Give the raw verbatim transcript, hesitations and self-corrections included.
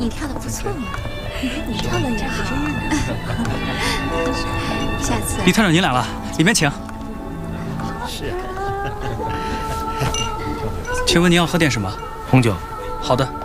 你跳的不错嘛，你跳的也好。下次。 李团长您来了，里面请。 是。 请问您要喝点什么？ 红酒。 好的。